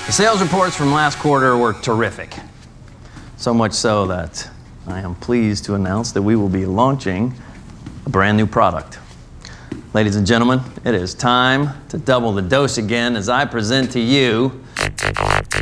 The sales reports from last quarter were terrific. So much so that I am pleased to announce that we will be launching a brand new product. Ladies and gentlemen, it is time to double the dose again as I present to you